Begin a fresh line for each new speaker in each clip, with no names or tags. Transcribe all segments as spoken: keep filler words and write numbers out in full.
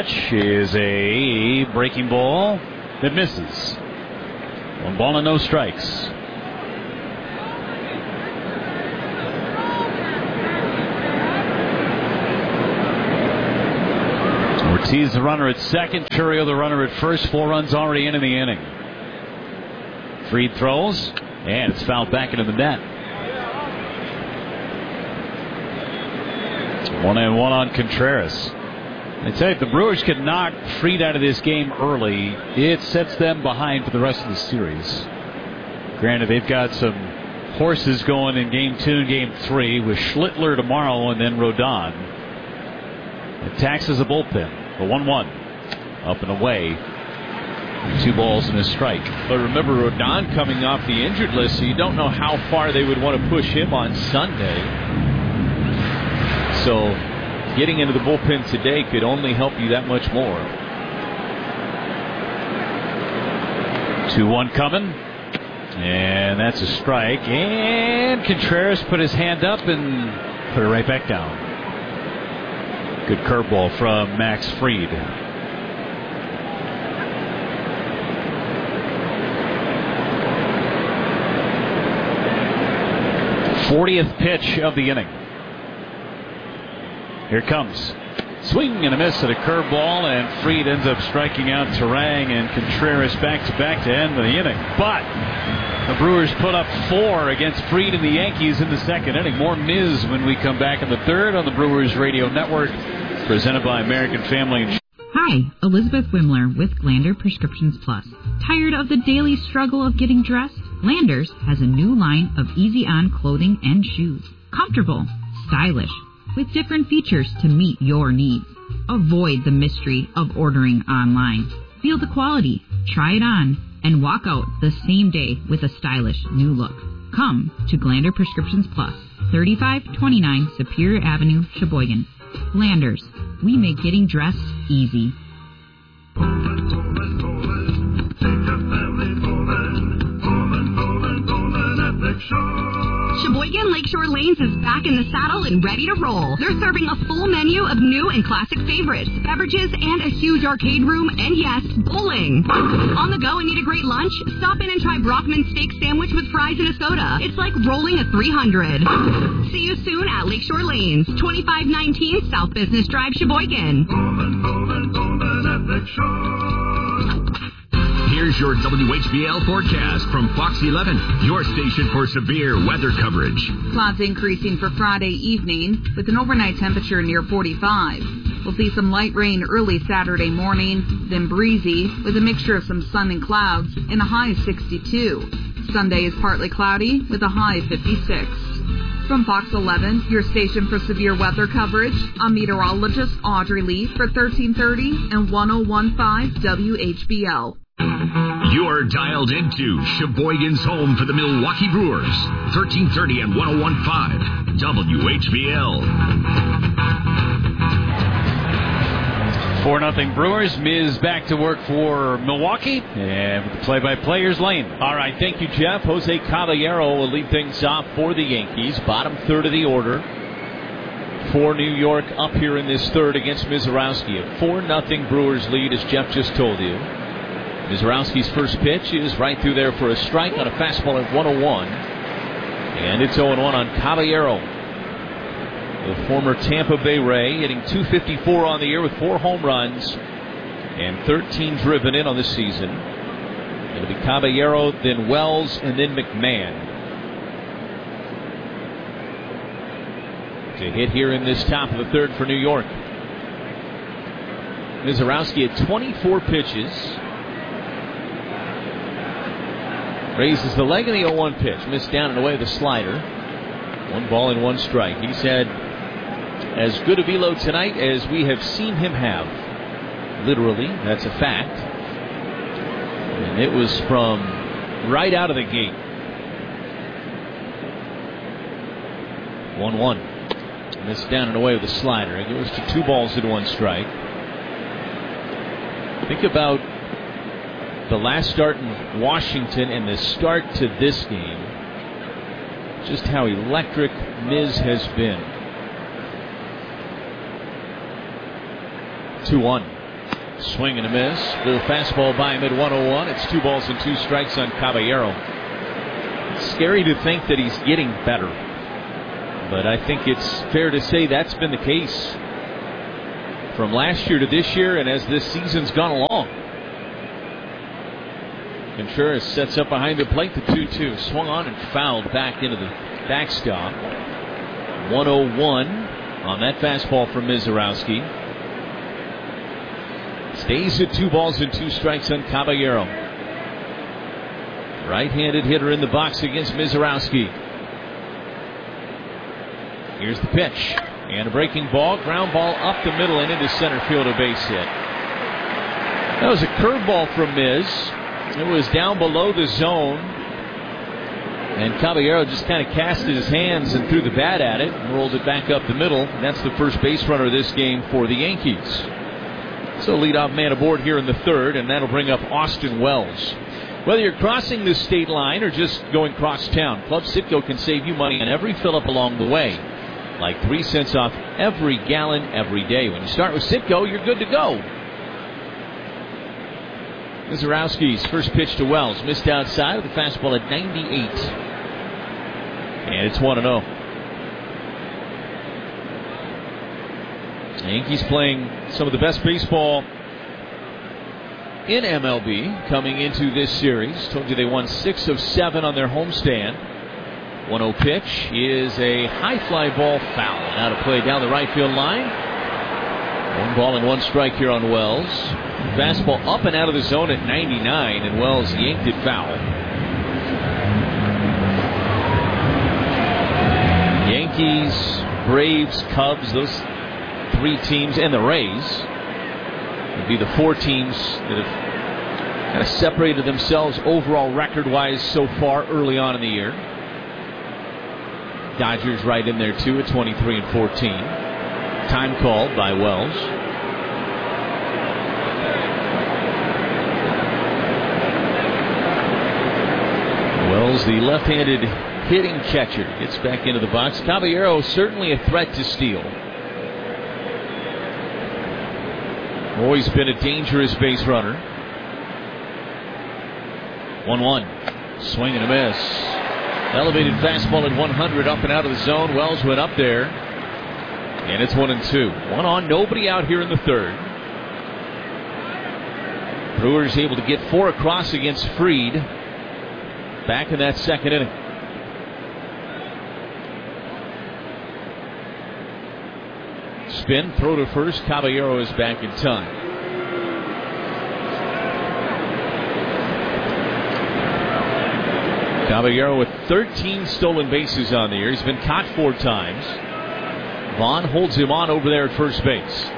pitch is a breaking ball that misses. One ball and no strikes. Ortiz the runner at second, Churio the runner at first. Four runs already in in the inning. Fried throws, and it's fouled back into the net. One and one on Contreras. I tell you, if the Brewers could knock Fried out of this game early, it sets them behind for the rest of the series. Granted, they've got some horses going in game two and game three with Schlittler tomorrow and then Rodon. It taxes the bullpen. The one one. Up and away. Two balls and a strike.
But remember, Rodon coming off the injured list, so you don't know how far they would want to push him on Sunday. So getting into the bullpen today could only help you that much more.
two one coming. And that's a strike. And Contreras put his hand up and put it right back down. Good curveball from Max Fried. fortieth pitch of the inning. Here it comes. Swing and a miss at a curveball, and Fried ends up striking out Turang and Contreras back to back to end the inning. But the Brewers put up four against Fried and the Yankees in the second inning. More Miz when we come back in the third on the Brewers Radio Network, presented by American Family Insurance.
Hi, Elizabeth Wimler with Glander Prescriptions Plus. Tired of the daily struggle of getting dressed? Landers has a new line of easy-on clothing and shoes. Comfortable, stylish, with different features to meet your needs. Avoid the mystery of ordering online. Feel the quality, try it on, and walk out the same day with a stylish new look. Come to Glander Prescriptions Plus, thirty-five twenty-nine Superior Avenue, Sheboygan. Landers, we make getting dressed easy.
Sheboygan Lakeshore Lanes is back in the saddle and ready to roll. They're serving a full menu of new and classic favorites, beverages, and a huge arcade room, and yes, bowling. On the go and need a great lunch? Stop in and try Brockman's steak sandwich with fries and a soda. It's like rolling a three hundred. See you soon at Lakeshore Lanes, twenty-five nineteen South Business Drive, Sheboygan. Bowling, bowling, bowling at Lakeshore.
Here's your W H B L forecast from Fox eleven, your station for severe weather coverage.
Clouds increasing for Friday evening with an overnight temperature near forty-five. We'll see some light rain early Saturday morning, then breezy with a mixture of some sun and clouds and a high of sixty-two. Sunday is partly cloudy with a high of fifty-six. From Fox eleven, your station for severe weather coverage, I'm meteorologist Audrey Lee for thirteen thirty and ten fifteen W H B L.
You're dialed into Sheboygan's home for the Milwaukee Brewers, thirteen thirty and ten fifteen W H B L.
four nothing Brewers. Miz back to work for Milwaukee. And with the play-by-play, here's Lane.
All right, thank you, Jeff. Jose Caballero will lead things off for the Yankees. Bottom third of the order for New York up here in this third against Mizorowski. A four nothing Brewers lead, as Jeff just told you. Mizorowski's first pitch is right through there for a strike on a fastball at one oh one. And it's oh one on Caballero. The former Tampa Bay Ray hitting two fifty-four on the year with four home runs and thirteen driven in on the season. It'll be Caballero, then Wells, and then McMahon to hit here in this top of the third for New York. Mizorowski at twenty-four pitches. Raises the leg in the oh one pitch. Missed down and away with a slider. One ball and one strike. He's had as good a velo tonight as we have seen him have. Literally, that's a fact. And it was from right out of the gate. one one. Missed down and away with a slider. It goes to two balls and one strike. Think about the last start in Washington and the start to this game. Just how electric Miz has been. two one. Swing and a miss. Full fastball by him at one oh one. It's two balls and two strikes on Caballero. It's scary to think that he's getting better, but I think it's fair to say that's been the case from last year to this year and as this season's gone along. Contreras sets up behind the plate, the two two. Swung on and fouled back into the backstop. one oh one on that fastball from Mizorowski. Stays at two balls and two strikes on Caballero. Right-handed hitter in the box against Mizorowski. Here's the pitch. And a breaking ball. Ground ball up the middle and into center field, a base hit. That was a curveball from Miz. It was down below the zone. And Caballero just kind of cast his hands and threw the bat at it and rolled it back up the middle. And that's the first base runner of this game for the Yankees. So leadoff man aboard here in the third, and that'll bring up Austin Wells. Whether you're crossing the state line or just going cross town, Club Citgo can save you money on every fill-up along the way. Like three cents off every gallon every day. When you start with Citgo, you're good to go. Mizorowski's first pitch to Wells. Missed outside with a fastball at ninety-eight. And it's one and oh. The Yankees playing some of the best baseball in M L B coming into this series. Told you they won six of seven on their homestand. one oh pitch is a high fly ball foul. Now to play down the right field line. One ball and one strike here on Wells. Fastball up and out of the zone at ninety-nine, and Wells yanked it foul. Yankees, Braves, Cubs, those three teams, and the Rays would be the four teams that have kind of separated themselves overall record-wise so far early on in the year. Dodgers right in there too at twenty-three and fourteen. Time called by Wells. Wells, the left-handed hitting catcher, gets back into the box. Caballero certainly a threat to steal. Always been a dangerous base runner. one one. Swing and a miss. Elevated fastball at one hundred up and out of the zone. Wells went up there. And it's one and two. One on, nobody out here in the third. Brewers able to get four across against Fried back in that second inning. Spin, throw to first. Caballero is back in time. Caballero with thirteen stolen bases on the year. He's been caught four times. Vaughn holds him on over there at first base.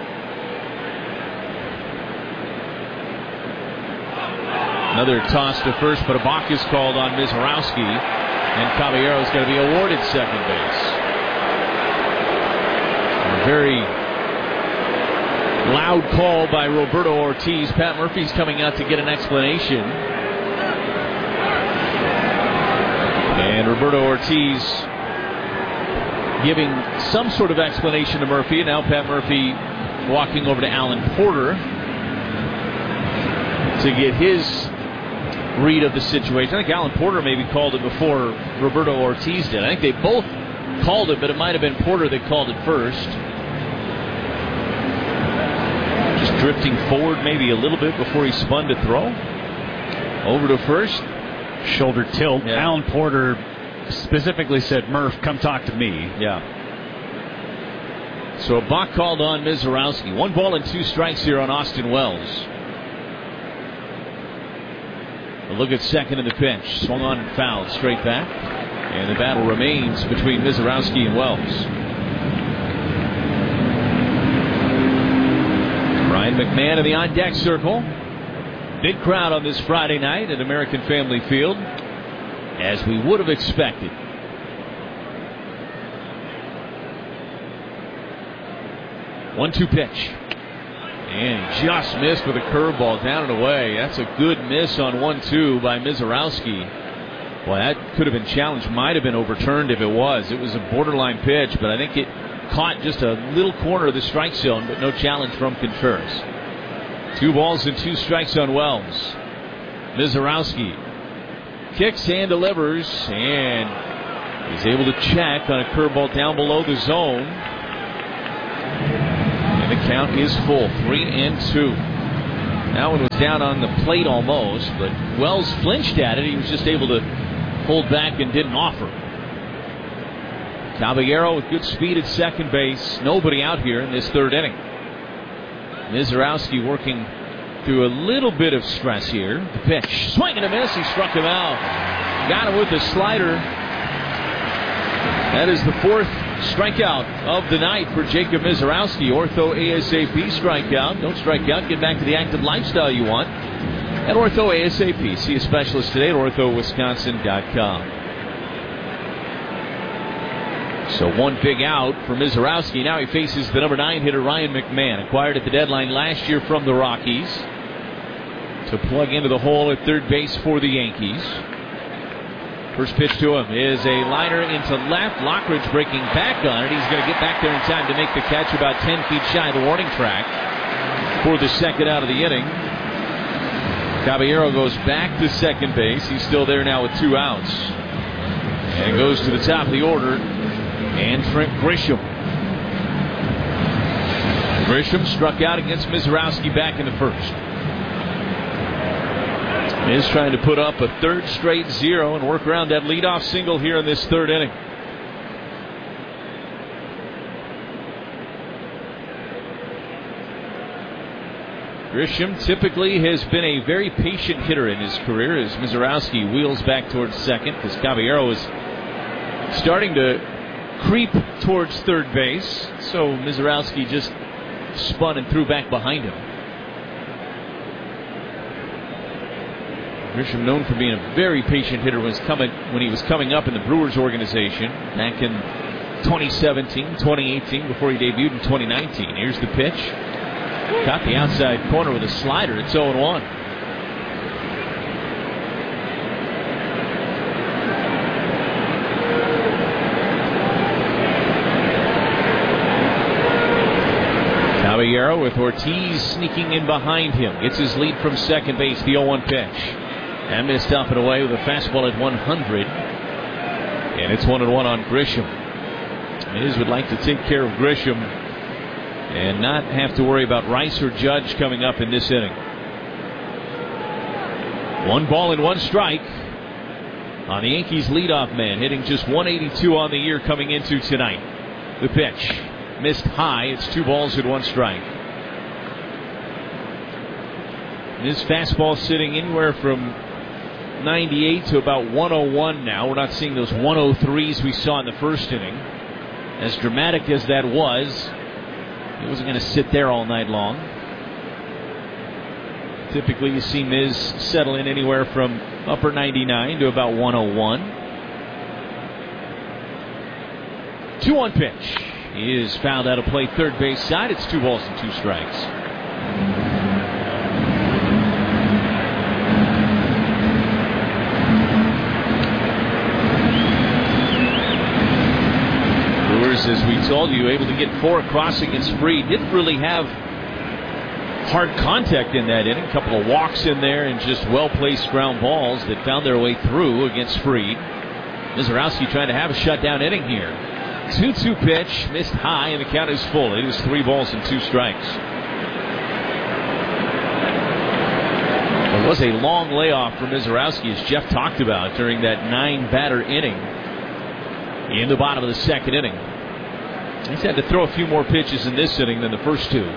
Another toss to first, but a balk is called on Mizorowski, and Caballero is going to be awarded second base. A very loud call by Roberto Ortiz. Pat Murphy's coming out to get an explanation. And Roberto Ortiz giving some sort of explanation to Murphy. And now Pat Murphy walking over to Alan Porter to get his read of the situation. I think Alan Porter maybe called it before Roberto Ortiz did. I think they both called it, but it might have been Porter that called it first. Just drifting forward maybe a little bit before he spun to throw. Over to first.
Shoulder tilt.
Yeah.
Alan Porter specifically said, Murph, come talk to me.
Yeah. So a balk called on Mizorowski. One ball and two strikes here on Austin Wells. A look at second in the pinch. Swung on and fouled straight back. And the battle remains between Mizorowski and Wells. Brian McMahon in the on-deck circle. Big crowd on this Friday night at American Family Field, as we would have expected. one two pitch. And he just missed with a curveball down and away. That's a good miss on one two by Mizorowski. Well, that could have been challenged. Might have been overturned if it was. It was a borderline pitch, but I think it caught just a little corner of the strike zone, but no challenge from Contreras. Two balls and two strikes on Wells. Mizorowski kicks and delivers, and he's able to check on a curveball down below the zone. And the count is full, three and two. That one was down on the plate almost, but Wells flinched at it. He was just able to hold back and didn't offer. Caballero with good speed at second base. Nobody out here in this third inning. Mizorowski working through a little bit of stress here. The pitch. Swing and a miss. He struck him out. Got him with the slider. That is the fourth strikeout of the night for Jacob Mizorowski. Ortho ASAP strikeout. Don't strike out. Get back to the active lifestyle you want at Ortho ASAP. See a specialist today at ortho wisconsin dot com. So one big out for Mizorowski. Now he faces the number nine hitter Ryan McMahon, acquired at the deadline last year from the Rockies, to plug into the hole at third base for the Yankees. First pitch to him is a liner into left. Lockridge breaking back on it. He's going to get back there in time to make the catch about ten feet shy of the warning track for the second out of the inning. Caballero goes back to second base. He's still there now with two outs. And goes to the top of the order. And Trent Grisham. Grisham struck out against Mizorowski back in the first. Miz trying to put up a third straight zero and work around that leadoff single here in this third inning. Grisham typically has been a very patient hitter in his career as Mizorowski wheels back towards second, because Caballero is starting to creep towards third base, so Mizorowski just spun and threw back behind him. Grisham known for being a very patient hitter when, coming, when he was coming up in the Brewers organization back in twenty seventeen, twenty eighteen, before he debuted in twenty nineteen. Here's the pitch. Got the outside corner with a slider. It's oh and one. Caballero with Ortiz sneaking in behind him. Gets his lead from second base. The oh one pitch. And missed up and away with a fastball at one hundred. And it's one and one on Grisham. Miz would like to take care of Grisham and not have to worry about Rice or Judge coming up in this inning. One ball and one strike on the Yankees leadoff man, hitting just one eighty-two on the year coming into tonight. The pitch missed high. It's two balls and one strike. His fastball sitting anywhere from ninety-eight to about one oh one now. We're not seeing those one oh threes we saw in the first inning. As dramatic as that was, he wasn't going to sit there all night long. Typically you see Miz settle in anywhere from upper ninety-nine to about one oh one. two one pitch. He is fouled out of play third base side. It's two balls and two strikes. As we told you, able to get four across against Fried. Didn't really have hard contact in that inning. A couple of walks in there and just well-placed ground balls that found their way through against Fried. Mizorowski trying to have a shutdown inning here. two two pitch, missed high, and the count is full. It is three balls and two strikes. There was a long layoff for Mizorowski, as Jeff talked about, during that nine-batter inning in the bottom of the second inning. He's had to throw a few more pitches in this inning than the first two.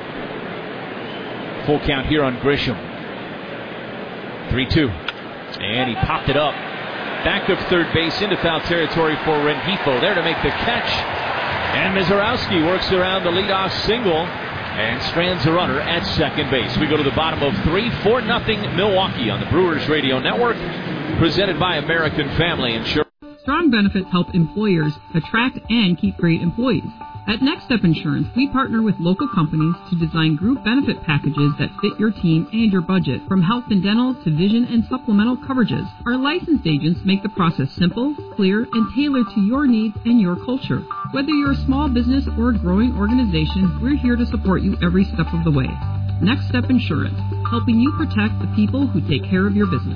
Full count here on Grisham. three two. And he popped it up. Back of third base into foul territory for Rengifo. There to make the catch. And Mizorowski works around the leadoff single and strands a runner at second base. We go to the bottom of three. four nothing Milwaukee on the Brewers Radio Network. Presented by American Family Insurance.
Strong benefits help employers attract and keep great employees. At Next Step Insurance, we partner with local companies to design group benefit packages that fit your team and your budget, from health and dental to vision and supplemental coverages. Our licensed agents make the process simple, clear, and tailored to your needs and your culture. Whether you're a small business or a growing organization, we're here to support you every step of the way.
Next Step Insurance, helping you protect the people who take care of your business.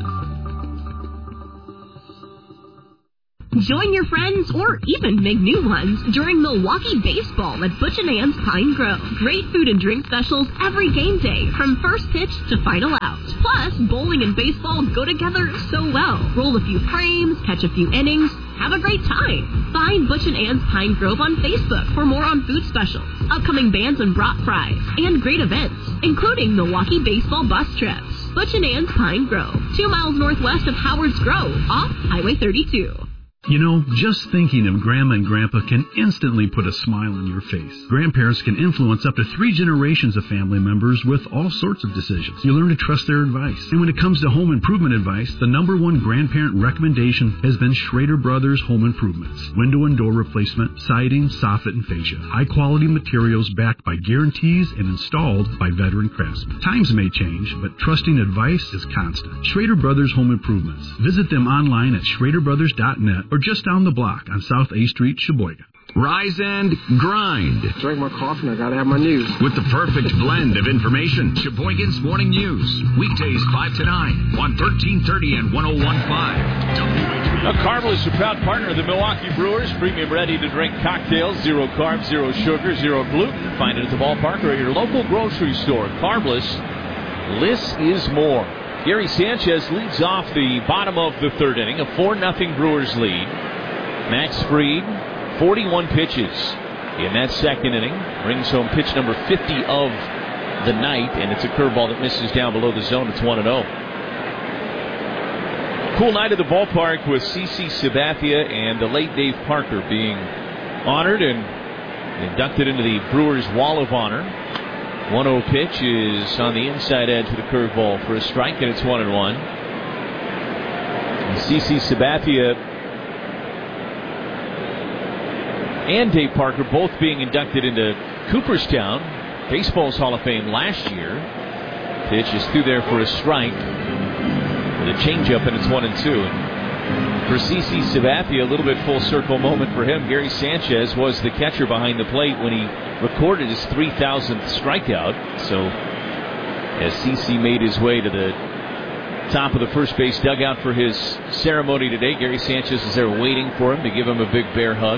Join your friends or even make new ones during Milwaukee Baseball at Butch and Ann's Pine Grove. Great food and drink specials every game day from first pitch to final out. Plus, bowling and baseball go together so well. Roll a few frames, catch a few innings, have a great time. Find Butch and Ann's Pine Grove on Facebook for more on food specials, upcoming bands and brat fries, and great events, including Milwaukee Baseball bus trips. Butch and Ann's Pine Grove, two miles northwest of Howard's Grove, off Highway thirty-two.
You know, just thinking of Grandma and Grandpa can instantly put a smile on your face. Grandparents can influence up to three generations of family members with all sorts of decisions. You learn to trust their advice. And when it comes to home improvement advice, the number one grandparent recommendation has been Schrader Brothers Home Improvements. Window and door replacement, siding, soffit, and fascia. High-quality materials backed by guarantees and installed by veteran craftsmen. Times may change, but trusting advice is constant. Schrader Brothers Home Improvements. Visit them online at schrader brothers dot net or just down the block on South A Street, Sheboygan.
Rise and grind.
Drink my coffee and I gotta have my news.
With the perfect blend of information. Sheboygan's Morning News. Weekdays five to nine on thirteen thirty and one oh one point five.
Now, Carvel is a proud partner of the Milwaukee Brewers. Premium ready-to-drink cocktails. Zero carbs, zero sugar, zero gluten. Find it at the ballpark or at your local grocery store. Carvel's. Less is more. Gary Sanchez leads off the bottom of the third inning. A four nothing Brewers lead. Max Fried, forty-one pitches in that second inning. Brings home pitch number fifty of the night, and it's a curveball that misses down below the zone. It's one and oh. Cool night at the ballpark with C C Sabathia and the late Dave Parker being honored and inducted into the Brewers Wall of Honor. one oh pitch is on the inside edge of the curveball for a strike, and it's one and one. C C Sabathia and Dave Parker both being inducted into Cooperstown, Baseball's Hall of Fame last year. Pitch is through there for a strike with a changeup, and it's one and two. And for C C Sabathia, a little bit full circle moment for him. Gary Sanchez was the catcher behind the plate when he recorded his three thousandth strikeout. So as C C made his way to the top of the first base dugout for his ceremony today, Gary Sanchez is there waiting for him to give him a big bear hug.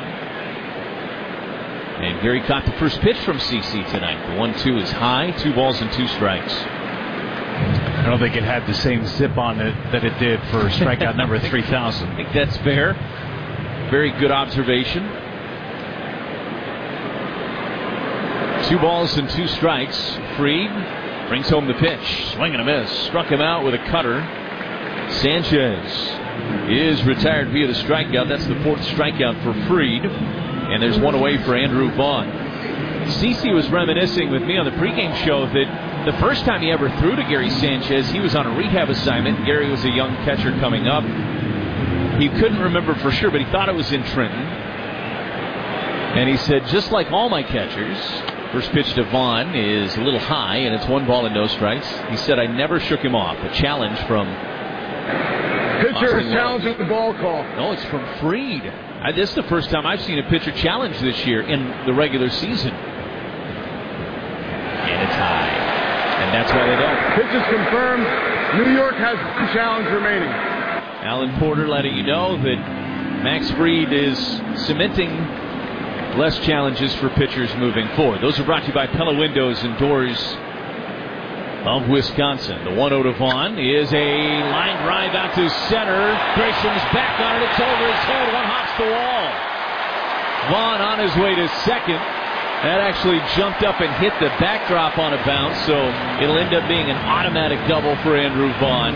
And Gary caught the first pitch from C C tonight. The one two is high, two balls and two strikes.
I don't think it had the same zip on it that it did for strikeout number three thousand.
I think that's fair. Very good observation. Two balls and two strikes. Fried brings home the pitch. Swing and a miss. Struck him out with a cutter. Sanchez is retired via the strikeout. That's the fourth strikeout for Fried. And there's one away for Andrew Vaughn. C C was reminiscing with me on the pregame show that the first time he ever threw to Gary Sanchez, he was on a rehab assignment. Gary was a young catcher coming up. He couldn't remember for sure, but he thought it was in Trenton. And he said, just like all my catchers, first pitch to Vaughn is a little high, and it's one ball and no strikes. He said, I never shook him off. A challenge from...
Pitcher is challenging the ball call.
No, it's from Fried. I, this is the first time I've seen a pitcher challenge this year in the regular season. And it's high. And that's why they don't.
Pitch is confirmed. New York has one challenge remaining.
Alan Porter letting you know that Max Fried is cementing less challenges for pitchers moving forward. Those are brought to you by Pella Windows and Doors of Wisconsin. The one oh to Vaughn is a line drive out to center. Grisham's back on it. It's over his head. One hops the wall. Vaughn on his way to second. That actually jumped up and hit the backdrop on a bounce, so it'll end up being an automatic double for Andrew Vaughn.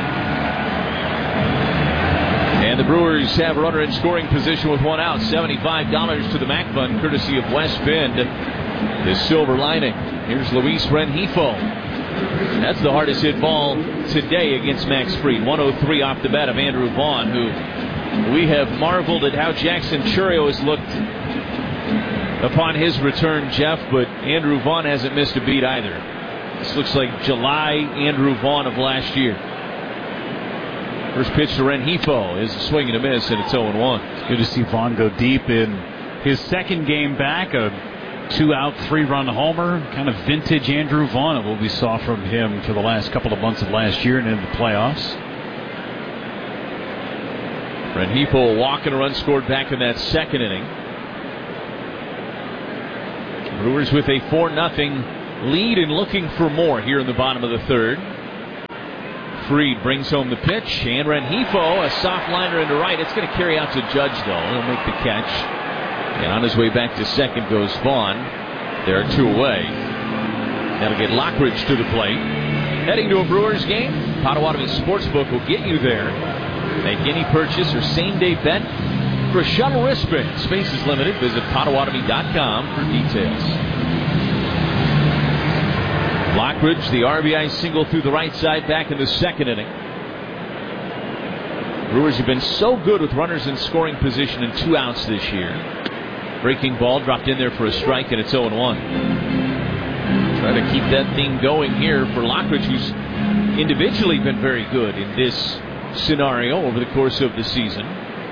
And the Brewers have a runner in scoring position with one out. seventy-five dollars to the Mac Fund, courtesy of West Bend. The silver lining. Here's Luis Rengifo. That's the hardest hit ball today against Max Fried. one oh three off the bat of Andrew Vaughn, who we have marveled at how Jackson Chourio has looked upon his return, Jeff, but Andrew Vaughn hasn't missed a beat either. This looks like July Andrew Vaughn of last year. First pitch to Rengifo is a swing and a miss, and it's oh and one.
It's good to see Vaughn go deep in his second game back. A two-out, three-run homer. Kind of vintage Andrew Vaughn, what we saw from him for the last couple of months of last year and in the playoffs.
Rengifo walking a run scored back in that second inning. Brewers with a four nothing lead and looking for more here in the bottom of the third. Fried brings home the pitch, and Rengifo, a soft liner into right. It's going to carry out to Judge, though. He'll make the catch. And on his way back to second goes Vaughn. There are two away. That'll get Lockridge to the plate. Heading to a Brewers game, Potawatomi Sportsbook will get you there. Make any purchase or same-day bet for a shuttle wristband. Space is limited. Visit Potawatomi dot com for details. Lockridge, the R B I single through the right side back in the second inning. Brewers have been so good with runners in scoring position in two outs this year. Breaking ball dropped in there for a strike, and it's oh one. Try to keep that thing going here for Lockridge, who's individually been very good in this scenario over the course of the season.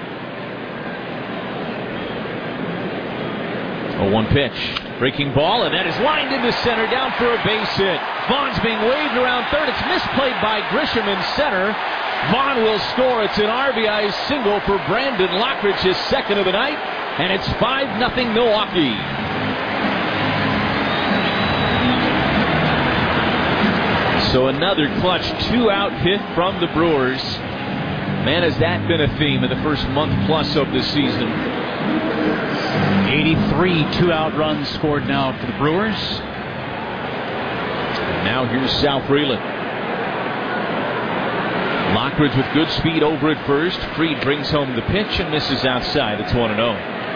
oh one pitch. Breaking ball, and that is lined into center, down for a base hit. Vaughn's being waved around third. It's misplayed by Grisham in center. Vaughn will score. It's an R B I single for Brandon Lockridge, his second of the night, and it's five nothing Milwaukee. So another clutch two-out hit from the Brewers. Man, has that been a theme in the first month plus of the season.
eighty-three two-out runs scored now for the Brewers.
And now here's Sal Freeland. Lockridge with good speed over at first. Fried brings home the pitch and misses outside. It's one and oh.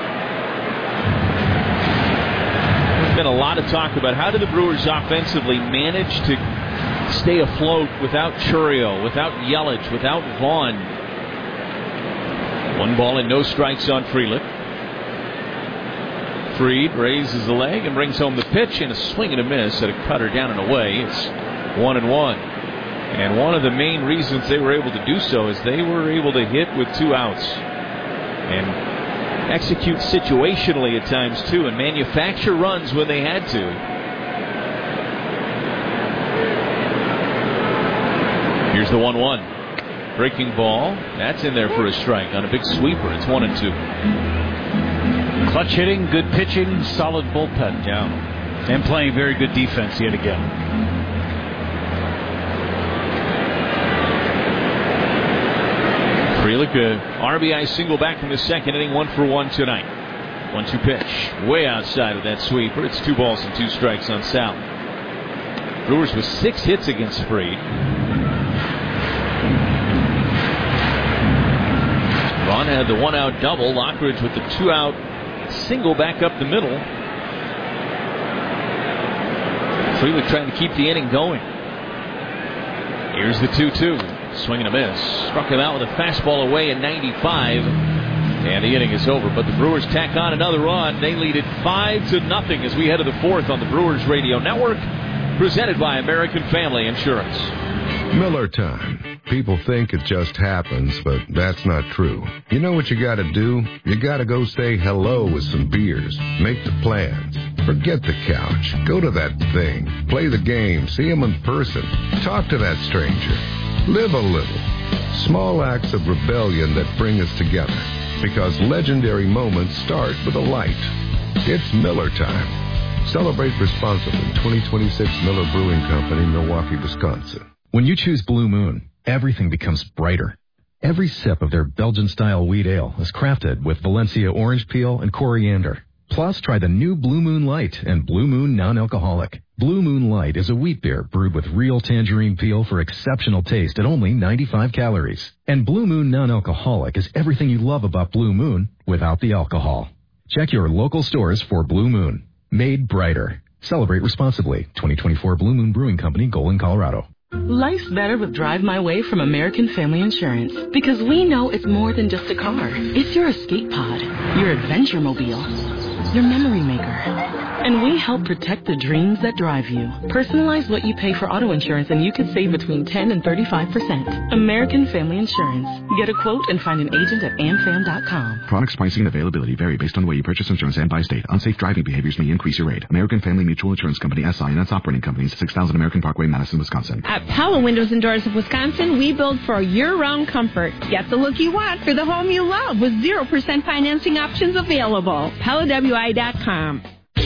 There's been a lot of talk about how did the Brewers offensively manage to stay afloat without Chourio, without Yelich, without Vaughn. One ball and no strikes on Frelick. Fried raises the leg and brings home the pitch, and a swing and a miss at a cutter down and away. It's one and one. And one of the main reasons they were able to do so is they were able to hit with two outs and execute situationally at times too, and manufacture runs when they had to. Here's the one one. Breaking ball. That's in there for a strike on a big sweeper. It's one and two.
Clutch hitting, good pitching, solid bullpen.
Yeah.
And playing very good defense yet again.
Frelick, a R B I single back in the second inning, one for one tonight. one two pitch. Way outside of that sweeper. It's two balls and two strikes on Sal. Brewers with six hits against Fried. Vaughn had the one-out double. Lockridge with the two-out single back up the middle. Freeland trying to keep the inning going. Here's the two two. Swing and a miss. Struck him out with a fastball away in ninety-five. And the inning is over. But the Brewers tack on another run. They lead it five to nothing as we head to the fourth on the Brewers Radio Network. Presented by American Family Insurance.
Miller time. People think it just happens, but that's not true. You know what you gotta do? You gotta go say hello with some beers. Make the plans. Forget the couch. Go to that thing. Play the game. See him in person. Talk to that stranger. Live a little. Small acts of rebellion that bring us together. Because legendary moments start with a light. It's Miller time. Celebrate responsibly. twenty twenty-six Miller Brewing Company, Milwaukee, Wisconsin.
When you choose Blue Moon, everything becomes brighter. Every sip of their Belgian-style wheat ale is crafted with Valencia orange peel and coriander. Plus, try the new Blue Moon Light and Blue Moon Non-Alcoholic. Blue Moon Light is a wheat beer brewed with real tangerine peel for exceptional taste at only ninety-five calories. And Blue Moon Non-Alcoholic is everything you love about Blue Moon without the alcohol. Check your local stores for Blue Moon. Made brighter. Celebrate responsibly. twenty twenty-four Blue Moon Brewing Company, Golden, Colorado.
Life's better with Drive My Way from American Family Insurance, because we know it's more than just a car. It's your escape pod, your adventure mobile. your memory maker. And we help protect the dreams that drive you. Personalize what you pay for auto insurance and you could save between ten and thirty-five percent. American Family Insurance. Get a quote and find an agent at amfam dot com.
Products, pricing, and availability vary based on the way you purchase insurance and by state. Unsafe driving behaviors may increase your rate. American Family Mutual Insurance Company, S I and its operating companies, six thousand American Parkway, Madison, Wisconsin.
At Pella Windows and Doors of Wisconsin, we build for year-round comfort. Get the look you want for the home you love with zero percent financing options available. Pella W I dot com.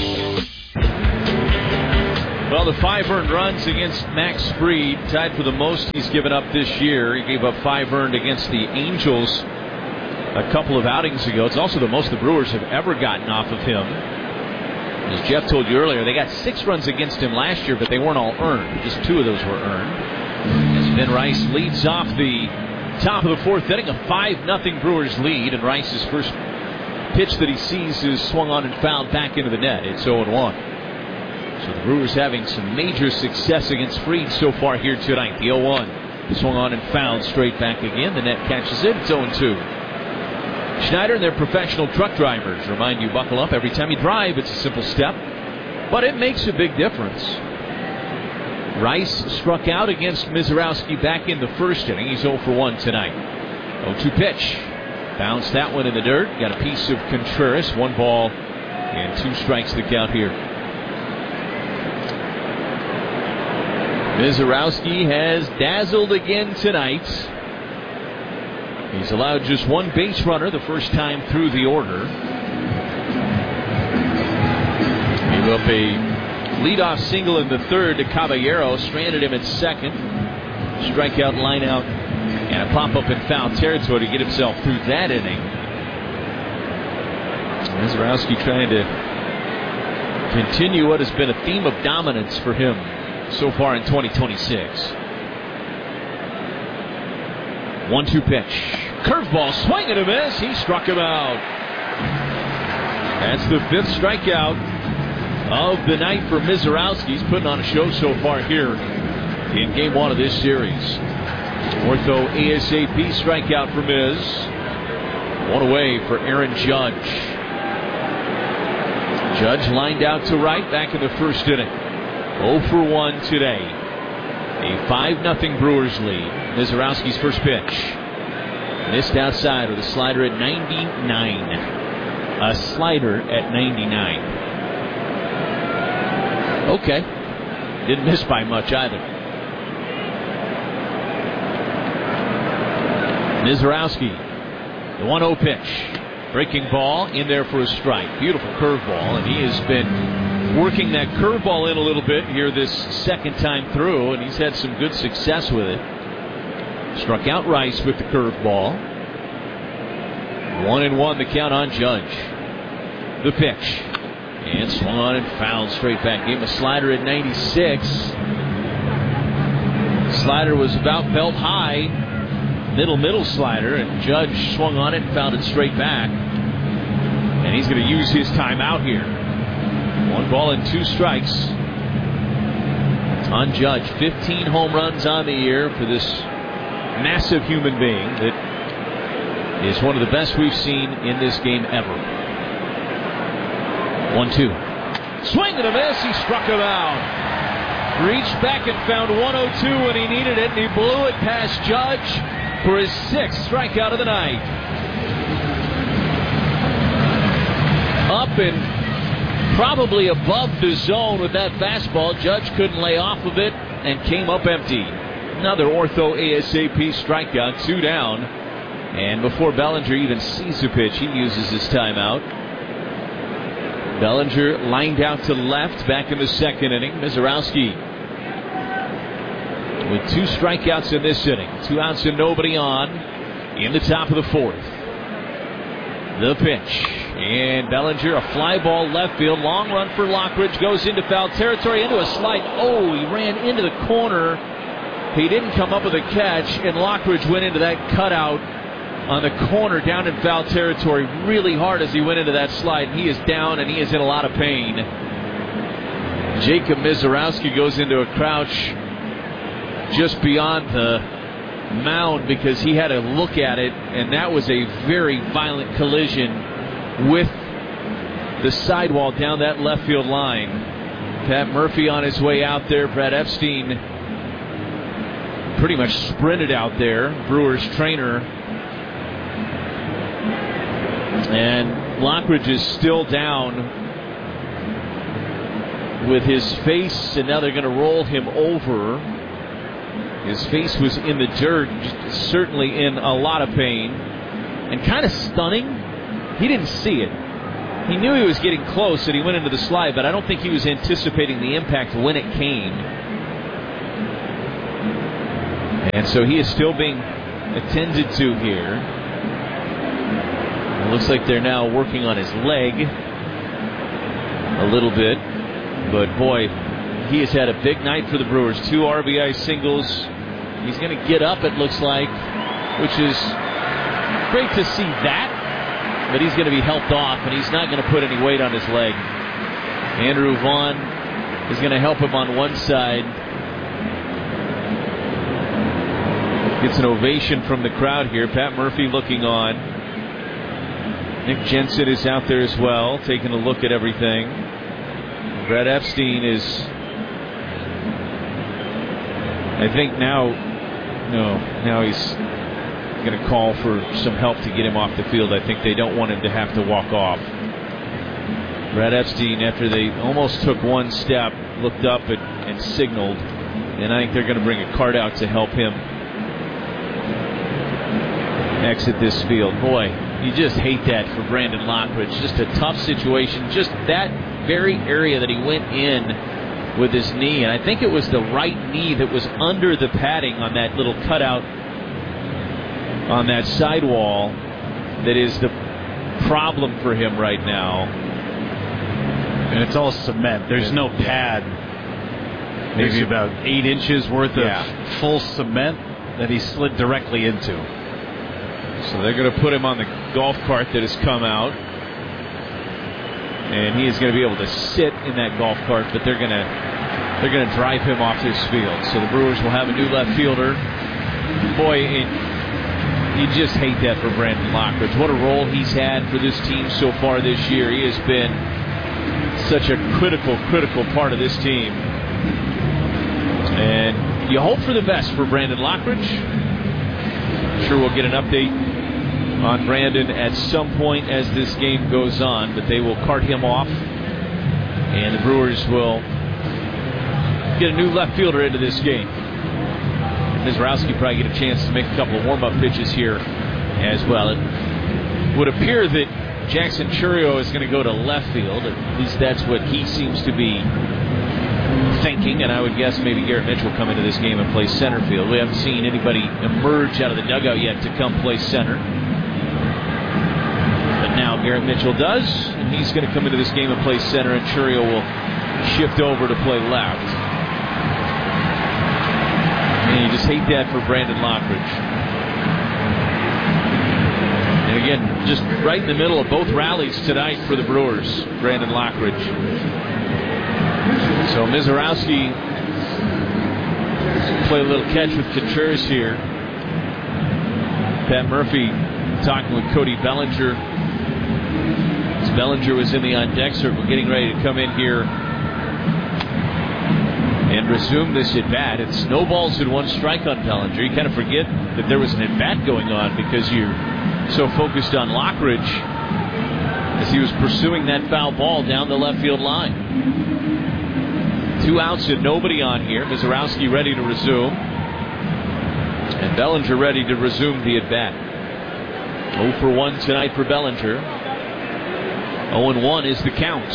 Well, the five earned runs against Max Fried, tied for the most he's given up this year. He gave up five earned against the Angels a couple of outings ago. It's also the most the Brewers have ever gotten off of him. As Jeff told you earlier, they got six runs against him last year, but they weren't all earned. Just two of those were earned. As Ben Rice leads off the top of the fourth inning, a five nothing Brewers lead, and Rice's first pitch that he sees is swung on and fouled back into the net. It's oh one. So the Brewers having some major success against Fried so far here tonight. The oh one swung on and fouled straight back again. The net catches it. It's oh two. Schneider and their professional truck drivers remind you, buckle up. Every time you drive, it's a simple step, but it makes a big difference. Rice struck out against Mizorowski back in the first inning. He's oh for one tonight. oh two pitch. Bounced that one in the dirt. Got a piece of Contreras. One ball and two strikes the count here. Mizorowski has dazzled again tonight. He's allowed just one base runner the first time through the order. Gave up a leadoff single in the third to Caballero. Stranded him at second. Strikeout, line out, and a pop-up in foul territory to get himself through that inning. Mizorowski trying to continue what has been a theme of dominance for him so far in twenty twenty-six. one two pitch. Curveball, swing and a miss. He struck him out. That's the fifth strikeout of the night for Mizorowski. He's putting on a show so far here in game one of this series. Ortho ASAP strikeout for Miz. One away for Aaron Judge. Judge lined out to right back in the first inning. oh for one today. A five nothing Brewers lead. Mizorowski's first pitch. Missed outside with a slider at ninety-nine. A slider at ninety-nine. Okay. Didn't miss by much either. Mizorowski. The one oh pitch. Breaking ball in there for a strike. Beautiful curveball, and he has been working that curveball in a little bit here this second time through, and he's had some good success with it. Struck out Rice with the curveball. One and one the count on Judge. The pitch. And swung on and fouled straight back. Gave him a slider at ninety-six. Slider was about belt high. Middle, middle slider, and Judge swung on it and fouled it straight back. And he's going to use his timeout here. One ball and two strikes on Judge. fifteen home runs on the year for this massive human being that is one of the best we've seen in this game ever. one two. Swing and a miss. He struck him out. Reached back and found one oh two when he needed it, and he blew it past Judge for his sixth strikeout of the night. Up and probably above the zone with that fastball. Judge couldn't lay off of it and came up empty. Another Ortho ASAP strikeout, two down. And before Bellinger even sees the pitch, he uses his timeout. Bellinger lined out to left back in the second inning. Mizorowski with two strikeouts in this inning. Two outs and nobody on in the top of the fourth. The pitch. And Bellinger, a fly ball left field. Long run for Lockridge. Goes into foul territory, into a slide. Oh, he ran into the corner. He didn't come up with a catch, and Lockridge went into that cutout on the corner down in foul territory really hard as he went into that slide. He is down, and he is in a lot of pain. Jacob Mizorowski goes into a crouch just beyond the mound because he had a look at it, and that was a very violent collision with the sidewall down that left field line. Pat Murphy on his way out there. Brad Epstein pretty much sprinted out there. Brewers trainer. And Lockridge is still down with his face, and now they're going to roll him over. His face was in the dirt, certainly in a lot of pain, and kind of stunning. He didn't see it. He knew he was getting close, and he went into the slide, but I don't think he was anticipating the impact when it came. And so he is still being attended to here. It looks like they're now working on his leg a little bit. But, boy, he has had a big night for the Brewers. Two R B I singles. He's going to get up, it looks like, which is great to see that. But he's going to be helped off, and he's not going to put any weight on his leg. Andrew Vaughn is going to help him on one side. Gets an ovation from the crowd here. Pat Murphy looking on. Nick Jensen is out there as well, taking a look at everything. Brad Epstein is, I think now, no, now he's going to call for some help to get him off the field. I think they don't want him to have to walk off. Brad Epstein, after they almost took one step, looked up and, and signaled, and I think they're going to bring a cart out to help him exit this field. Boy, you just hate that for Brandon Lockridge. Just a tough situation. Just that very area that he went in with his knee, and I think it was the right knee that was under the padding on that little cutout on that sidewall that is the problem for him right now.
And it's all cement. There's no pad. Maybe There's about eight inches worth yeah. of full cement that he slid directly into.
So they're going to put him on the golf cart that has come out. And he is going to be able to sit in that golf cart, but they're going to they're going to drive him off this field. So the Brewers will have a new left fielder. Boy, it, you just hate that for Brandon Lockridge. What a role he's had for this team so far this year. He has been such a critical, critical part of this team. And you hope for the best for Brandon Lockridge. I'm sure we'll get an update on Brandon at some point as this game goes on, but they will cart him off, and the Brewers will get a new left fielder into this game. Mizrowski probably get a chance to make a couple of warm-up pitches here as well. It would appear that Jackson Chourio is going to go to left field. At least that's what he seems to be thinking, and I would guess maybe Garrett Mitchell will come into this game and play center field. We haven't seen anybody emerge out of the dugout yet to come play center. Now Garrett Mitchell does, and he's going to come into this game and play center, and Chourio will shift over to play left. And you just hate that for Brandon Lockridge. And again, just right in the middle of both rallies tonight for the Brewers, Brandon Lockridge. So Mizrowski play a little catch with Contreras here. Pat Murphy talking with Cody Bellinger. Bellinger was in the on-deck circle, getting ready to come in here and resume this at-bat. It snowballs in one strike on Bellinger. You kind of forget that there was an at-bat going on because you're so focused on Lockridge as he was pursuing that foul ball down the left field line. Two outs and nobody on here. Mizrowski ready to resume. And Bellinger ready to resume the at-bat. oh for one tonight for Bellinger. oh and one is the count.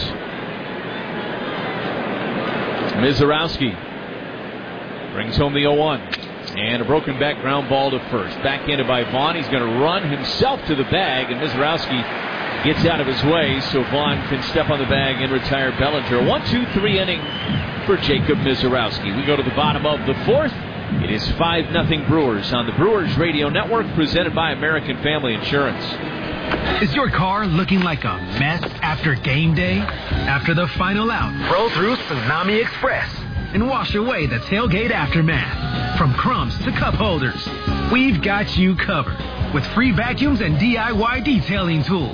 Mizrowski brings home the oh one. And a broken back ground ball to first. Backhanded by Vaughn. He's going to run himself to the bag, and Mizrowski gets out of his way so Vaughn can step on the bag and retire Bellinger. one two three inning for Jacob Mizrowski. We go to the bottom of the fourth. It is five nothing Brewers on the Brewers Radio Network, presented by American Family Insurance.
Is your car looking like a mess after game day? After the final out, roll through Tsunami Express and wash away the tailgate aftermath. From crumbs to cup holders, we've got you covered with free vacuums and D I Y detailing tools.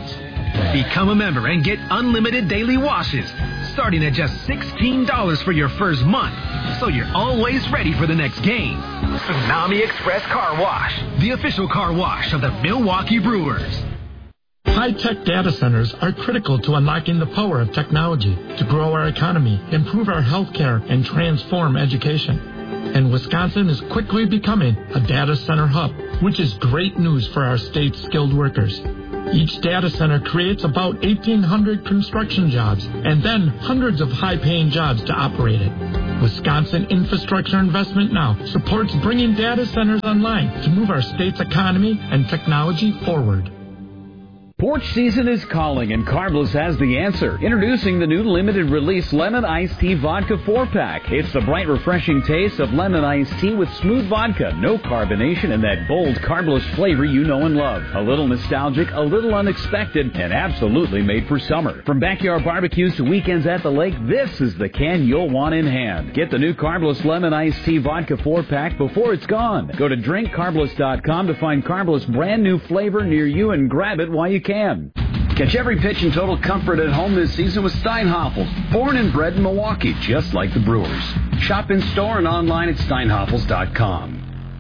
Become a member and get unlimited daily washes, starting at just sixteen dollars for your first month, so you're always ready for the next game. Tsunami Express Car Wash, the official car wash of the Milwaukee Brewers.
High-tech data centers are critical to unlocking the power of technology to grow our economy, improve our healthcare, and transform education. And Wisconsin is quickly becoming a data center hub, which is great news for our state's skilled workers. Each data center creates about eighteen hundred construction jobs and then hundreds of high-paying jobs to operate it. Wisconsin Infrastructure Investment Now supports bringing data centers online to move our state's economy and technology forward.
Porch season is calling, and Carbless has the answer. Introducing the new limited release Lemon Iced Tea Vodka four pack. It's the bright, refreshing taste of lemon iced tea with smooth vodka, no carbonation, and that bold, carbless flavor you know and love. A little nostalgic, a little unexpected, and absolutely made for summer. From backyard barbecues to weekends at the lake, this is the can you'll want in hand. Get the new Carbless Lemon Iced Tea Vodka four pack before it's gone. Go to drink carbless dot com to find Carbless brand new flavor near you and grab it while you can. Can. Catch every pitch in total comfort at home this season with Steinhoffels, born and bred in Milwaukee, just like the Brewers. Shop in store and online at steinhoffels dot com.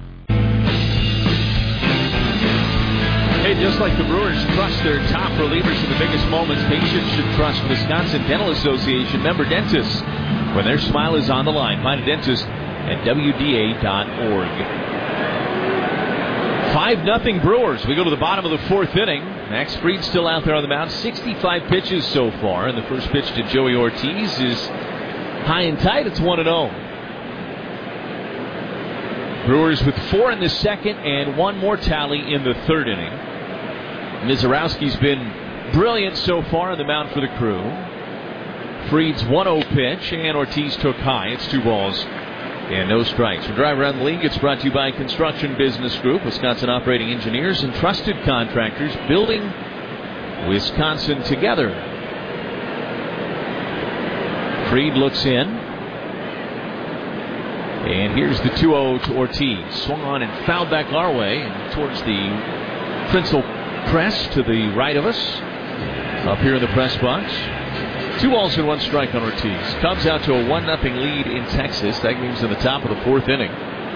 Hey, just like the Brewers trust their top relievers in the biggest moments, patients should trust Wisconsin Dental Association member dentists when their smile is on the line. Find a dentist at W D A dot org. five nothing Brewers. We go to the bottom of the fourth inning. Max Fried still out there on the mound. sixty-five pitches so far. And the first pitch to Joey Ortiz is high and tight. It's one and oh. Brewers with four in the second and one more tally in the third inning. Mizorowski's been brilliant so far on the mound for the Crew. Fried's one oh pitch, and Ortiz took high. It's two balls and no strikes. For Drive Around the League, it's brought to you by Construction Business Group, Wisconsin operating engineers and trusted contractors building Wisconsin together. Fried looks in. And here's the two oh to Ortiz. Swung on and fouled back our way and towards the Princeton press to the right of us. Up here in the press box. Two balls and one strike on Ortiz. Cubs out to a one nothing lead in Texas. That game's in the top of the fourth inning.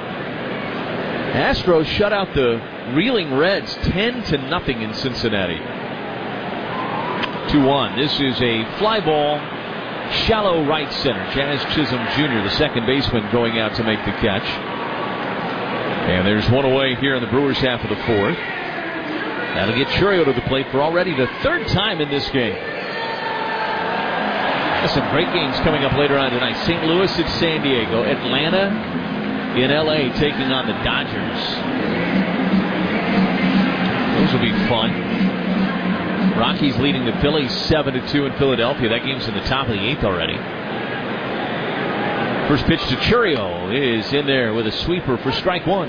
Astros shut out the reeling Reds ten to nothing in Cincinnati. two one. This is a fly ball, shallow right center. Jazz Chisholm Junior, the second baseman, going out to make the catch. And there's one away here in the Brewers half of the fourth. That'll get Churio to the plate for already the third time in this game. Some great games coming up later on tonight. Saint Louis at San Diego. Atlanta in L A taking on the Dodgers. Those will be fun. Rockies leading the Phillies seven to two in Philadelphia. That game's in the top of the eighth already. First pitch to Churio is in there with a sweeper for strike one.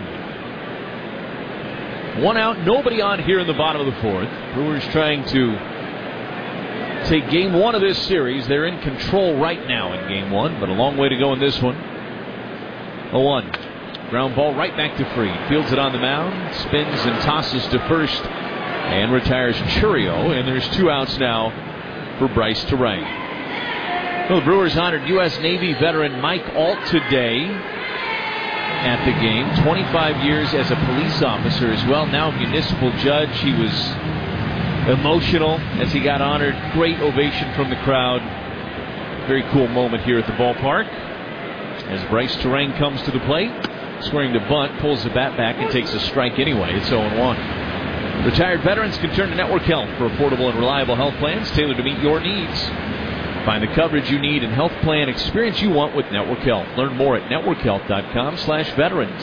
One out, nobody on here in the bottom of the fourth. Brewers trying to take game one of this series. They're in control right now in game one, but a long way to go in this one. oh one. Ground ball right back to Fried. Fields it on the mound, spins and tosses to first, and retires Churio. And there's two outs now for Bryce Terang. Well, the Brewers honored U S Navy veteran Mike Alt today at the game. twenty-five years as a police officer as well. Now a municipal judge. He was emotional as he got honored. Great ovation from the crowd. Very cool moment here at the ballpark as Bryce Terang comes to the plate, squaring to bunt, pulls the bat back and takes a strike anyway. It's oh one. Retired veterans can turn to Network Health for affordable and reliable health plans tailored to meet your needs. Find the coverage you need and health plan experience you want with Network Health. Learn more at network health dot com slash veterans.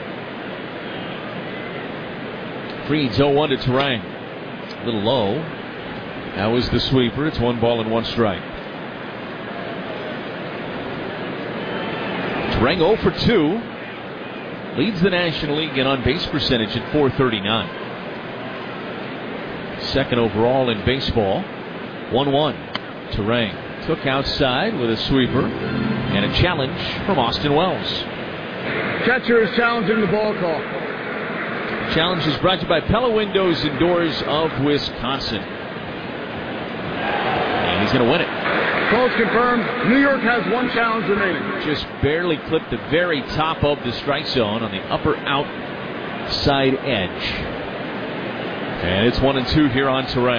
Fried's oh one to Terang. A little low. That was the sweeper. It's one ball and one strike. Terang oh for two. Leads the National League in on-base percentage at four thirty-nine. Second overall in baseball. one one. Terang took outside with a sweeper and a challenge from Austin Wells.
Catcher is challenging the ball call.
Challenge is brought to you by Pella Windows and Doors of Wisconsin. he's going to win it.
Calls confirmed. New York has one challenge remaining.
Just barely clipped the very top of the strike zone on the upper outside edge. And it's one and two here on Terrain.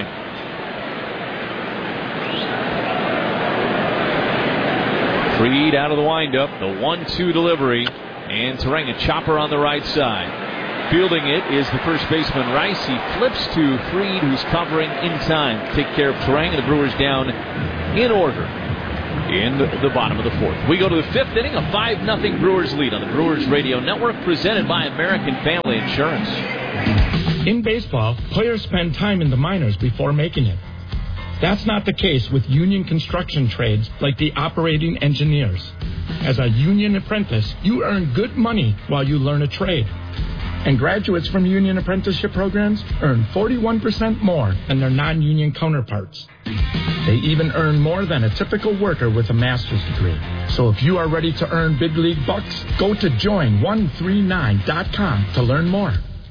Fried out of the windup. The one two delivery. And Terrain, a chopper on the right side. Fielding it is the first baseman, Rice. He flips to Fried, who's covering in time to take care of Terrain, and the Brewers down in order in the bottom of the fourth. We go to the fifth inning, a five nothing Brewers lead on the Brewers Radio Network, presented by American Family Insurance.
In baseball, players spend time in the minors before making it. That's not the case with union construction trades like the operating engineers. As a union apprentice, you earn good money while you learn a trade. And graduates from union apprenticeship programs earn forty-one percent more than their non-union counterparts. They even earn more than a typical worker with a master's degree. So if you are ready to earn big league bucks, go to join one three nine dot com to learn more.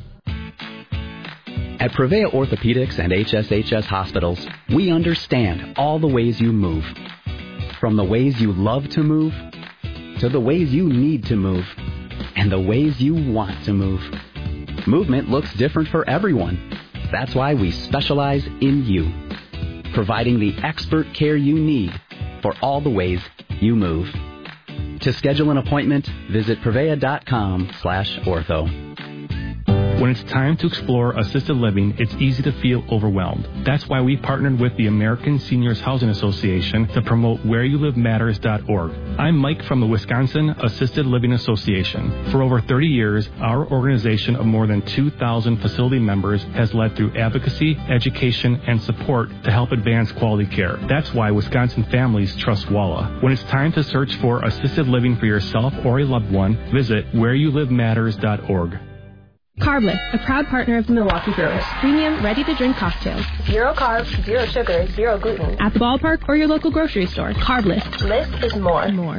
At Prevea Orthopedics and H S H S Hospitals, we understand all the ways you move. From the ways you love to move, to the ways you need to move, and the ways you want to move. Movement looks different for everyone. That's why we specialize in you, providing the expert care you need for all the ways you move. To schedule an appointment, visit prevea.com slash ortho.
When it's time to explore assisted living, it's easy to feel overwhelmed. That's why we partnered with the American Seniors Housing Association to promote where you live matters dot org. I'm Mike from the Wisconsin Assisted Living Association. For over thirty years, our organization of more than two thousand facility members has led through advocacy, education, and support to help advance quality care. That's why Wisconsin families trust W A L A. When it's time to search for assisted living for yourself or a loved one, visit where you live matters dot org.
Carbless, a proud partner of the Milwaukee Brewers. Premium, ready-to-drink cocktails.
Zero carbs, zero sugar, zero gluten.
At the ballpark or your local grocery store. Carbless.
Less is more.
More.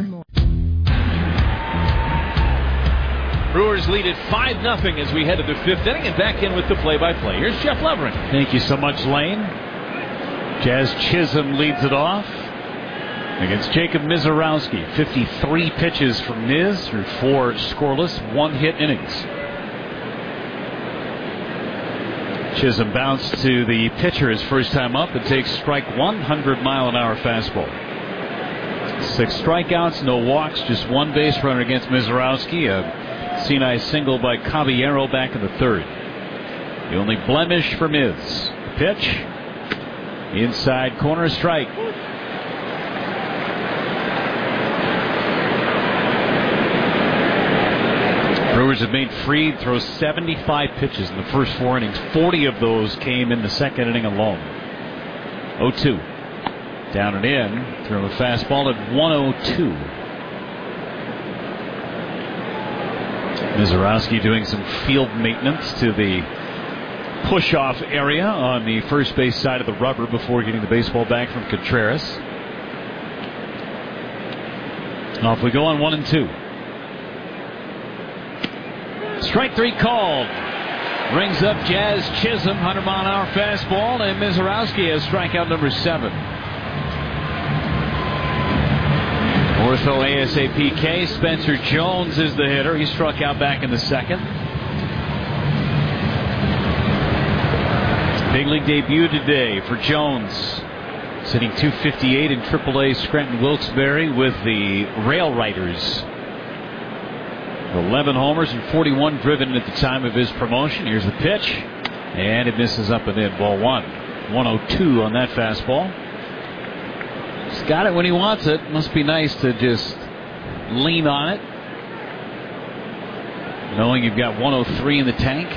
Brewers lead at five nothing as we head to the fifth inning, and back in with the play-by-play. Here's Jeff Levering.
Thank you so much, Lane. Jazz Chisholm leads it off against Jacob Mizorowski. fifty-three pitches from Miz through four scoreless, one-hit innings. Chisholm bounced to the pitcher his first time up and takes strike one, hundred mile an hour fastball. Six strikeouts, no walks, just one base runner against Mizorowski. A Sinai single by Caballero back in the third. The only blemish for Miz. Pitch. Inside corner, strike. Brewers have made Fried throw seventy-five pitches in the first four innings. forty of those came in the second inning alone. oh two. Down and in. Throw a fastball at one oh two. Mizorowski doing some field maintenance to the push-off area on the first base side of the rubber before getting the baseball back from Contreras. Off we go on one and two. Strike three called. Rings up Jazz Chisholm, one hundred mile an hour fastball, and Mizorowski has strikeout number seven. Ortho ASAPK. Spencer Jones is the hitter. He struck out back in the second. Big league debut today for Jones. Sitting two fifty-eight in triple A Scranton Wilkes-Barre with the Rail Riders. eleven homers and forty-one driven at the time of his promotion. Here's the pitch. And it misses up and in. Ball one. one oh two on that fastball. He's got it when he wants it. Must be nice to just lean on it, knowing you've got one oh three in the tank.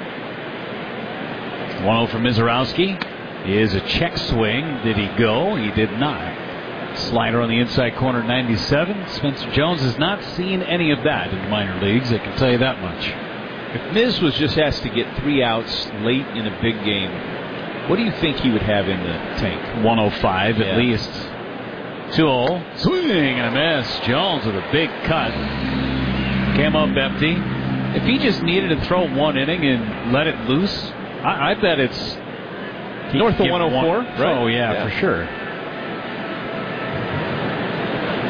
one oh for Mizorowski. Is a check swing. Did he go? He did not. Slider on the inside corner, ninety-seven. Spencer Jones has not seen any of that in the minor leagues, I can tell you that much.
If Miz was just asked to get three outs late in a big game, what do you think he would have in the tank?
one oh five
yeah.
at least. two oh. Swing and a miss. Jones with a big cut. Came up empty. If he just needed to throw one inning and let it loose, I, I bet it's
north of one oh four.
One, right? Oh, yeah, yeah, for sure.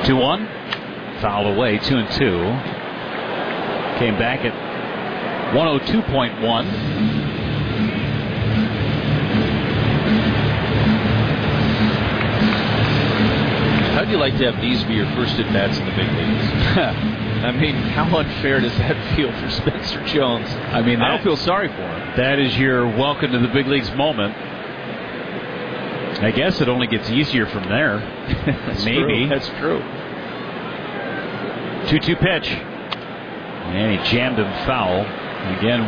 two one. Foul away, two and two. Came back at one oh two point one.
How'd you like to have these be your first at-bats in the big leagues? I mean, how unfair does that feel for Spencer Jones?
I mean,
I don't feel sorry for him.
That is your welcome to the big leagues moment. I guess it only gets easier from there.
That's
Maybe.
True. That's true.
two two pitch. And he jammed him foul. Again,